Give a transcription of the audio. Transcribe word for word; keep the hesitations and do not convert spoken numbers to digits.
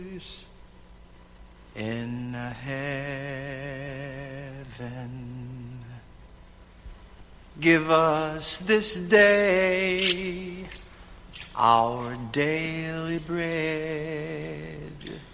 in heaven. Give us this day our daily bread,